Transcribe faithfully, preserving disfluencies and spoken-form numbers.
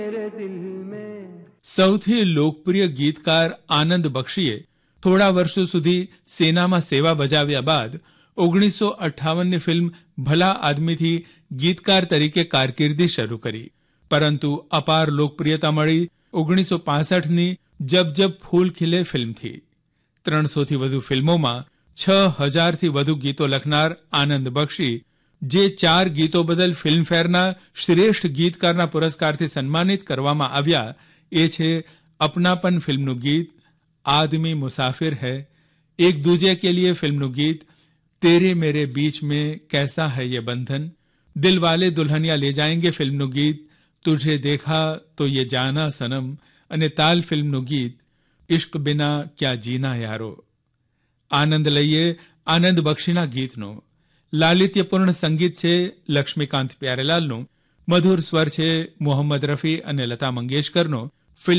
સૌથી લોકપ્રિય ગીતકાર આનંદ બક્ષીએ થોડા વર્ષો સુધી સેનામાં સેવા બજાવ્યા બાદ ઓગણીસો અઠ્ઠાવનની ફિલ્મ ભલા આદમીથી ગીતકાર તરીકે કારકિર્દી શરૂ કરી, પરંતુ અપાર લોકપ્રિયતા મળી ઓગણીસો પાસઠની જબ જબ ફૂલ ખીલે ફિલ્મથી. ત્રણસોથી વધુ ફિલ્મોમાં છ હજારથી વધુ ગીતો લખનાર આનંદ બક્ષી, જે ચાર ગીતો બદલ ફિલ્મફેરના શ્રેષ્ઠ ગીતકારના પુરસ્કારથી સન્માનિત કરવામાં આવ્યા, એ છે અપનાપન ફિલ્મનું ગીત, આદમી મુસાફિર હૈ, એક દૂજે કે લીએ ફિલ્મનું ગીત, તેરે મેરે બીચ મેં કૈસા હૈ યે બંધન, દિલવાલે દુલ્હનિયા લે જાયેંગે ફિલ્મનું ગીત, તુझे દેખા તો યે જાના સનમ અને તાલ ફિલ્મનું ગીત, ઇશ્ક બિના ક્યા જીના યારો. આનંદ લઈએ આનંદ બક્ષીના ગીતનો. લાલિત્યપૂર્ણ સંગીત છે લક્ષ્મીકાંત પ્યારેલાલનું, મધુર સ્વર છે મોહમ્મદ રફી અને લતા મંગેશકરનો,